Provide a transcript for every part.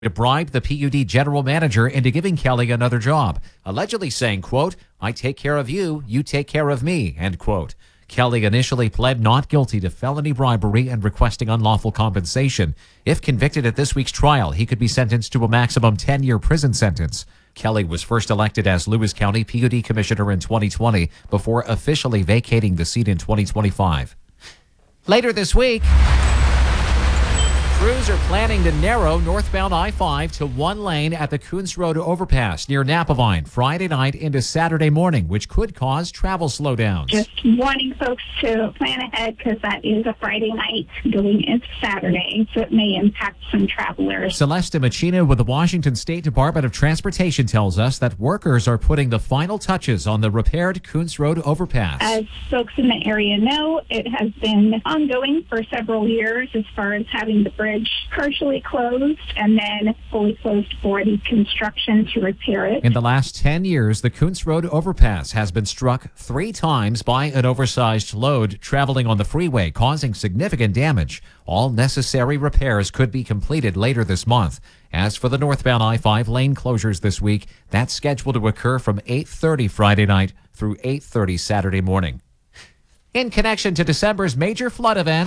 to bribe the PUD general manager into giving Kelly another job, allegedly saying, quote, "I take care of you, you take care of me," end quote. Kelly initially pled not guilty to felony bribery and requesting unlawful compensation. If convicted at this week's trial, he could be sentenced to a maximum 10-year prison sentence. Kelly was first elected as Lewis County PUD Commissioner in 2020 before officially vacating the seat in 2025. Later this week, crews are planning to narrow northbound I-5 to one lane at the Coons Road overpass near Napavine Friday night into Saturday morning, which could cause travel slowdowns. Just wanting folks to plan ahead because that is a Friday night going into Saturday, so it may impact some travelers. Celeste Machina with the Washington State Department of Transportation tells us that workers are putting the final touches on the repaired Coons Road overpass. As folks in the area know, it has been ongoing for several years as far as having the bridge partially closed and then fully closed for the construction to repair it. In the last 10 years, the Coons Road overpass has been struck 3 times by an oversized load traveling on the freeway, causing significant damage. All necessary repairs could be completed later this month. As for the northbound I-5 lane closures this week, that's scheduled to occur from 8:30 Friday night through 8:30 Saturday morning. In connection to December's major flood event,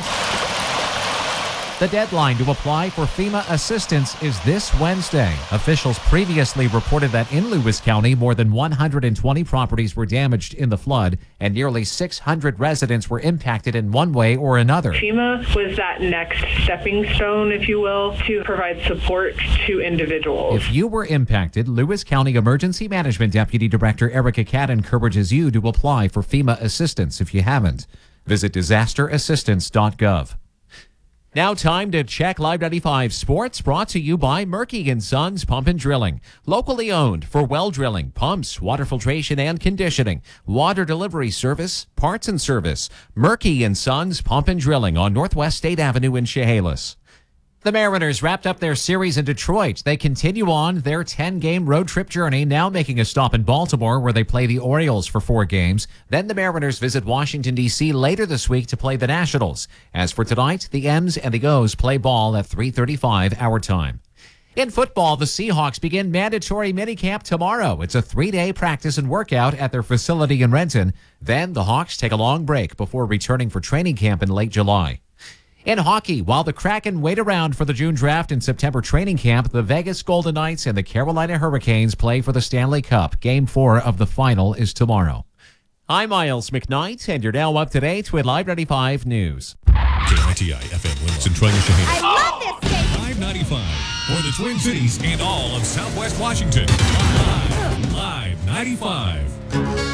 the deadline to apply for FEMA assistance is this Wednesday. Officials previously reported that in Lewis County, more than 120 properties were damaged in the flood, and nearly 600 residents were impacted in one way or another. FEMA was that next stepping stone, if you will, to provide support to individuals. If you were impacted, Lewis County Emergency Management Deputy Director Erica Catt encourages you to apply for FEMA assistance if you haven't. Visit disasterassistance.gov. Now time to check Live 95 Sports, brought to you by Murky & Sons Pump and Drilling. Locally owned for well drilling, pumps, water filtration and conditioning, water delivery service, parts and service. Murky & Sons Pump and Drilling on Northwest State Avenue in Chehalis. The Mariners wrapped up their series in Detroit. They continue on their 10-game road trip journey, now making a stop in Baltimore where they play the Orioles for 4 games. Then the Mariners visit Washington, D.C. later this week to play the Nationals. As for tonight, the M's and the O's play ball at 3:35 our time. In football, the Seahawks begin mandatory minicamp tomorrow. It's a 3-day practice and workout at their facility in Renton. Then the Hawks take a long break before returning for training camp in late July. In hockey, while the Kraken wait around for the June draft and September training camp, the Vegas Golden Knights and the Carolina Hurricanes play for the Stanley Cup. Game 4 of the final is tomorrow. I'm Miles McKnight, and you're now up to date with Live 95 News. KITI FM Willis and Troy Shaheen. I love this station. Live 95 for the Twin Cities and all of Southwest Washington. Live 95.